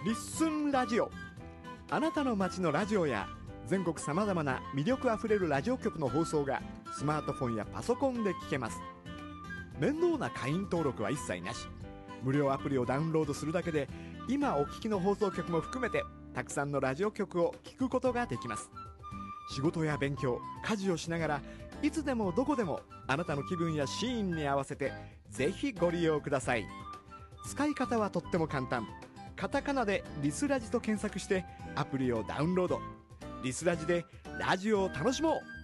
リッスンラジオ。あなたの街のラジオや全国さまざまな魅力あふれるラジオ局の放送がスマートフォンやパソコンで聞けます。面倒な会員登録は一切なし、無料アプリをダウンロードするだけで今お聞きの放送局も含めてたくさんのラジオ局を聞くことができます。仕事や勉強、家事をしながらいつでもどこでもあなたの気分やシーンに合わせてぜひご利用ください。使い方はとっても簡単。カタカナでリスラジと検索してアプリをダウンロード。リスラジでラジオを楽しもう。